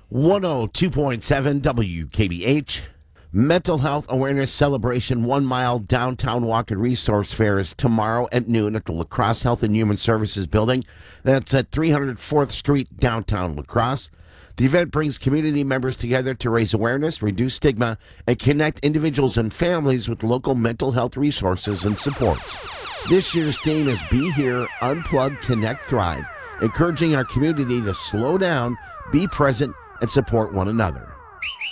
102.7 WKBH. Mental Health Awareness Celebration 1 Mile Downtown Walk and Resource Fair is tomorrow at noon at the La Crosse Health and Human Services Building. That's at 304th Street, downtown La Crosse. The event brings community members together to raise awareness, reduce stigma, and connect individuals and families with local mental health resources and supports. This year's theme is Be Here, Unplug, Connect, Thrive, encouraging our community to slow down, be present, and support one another.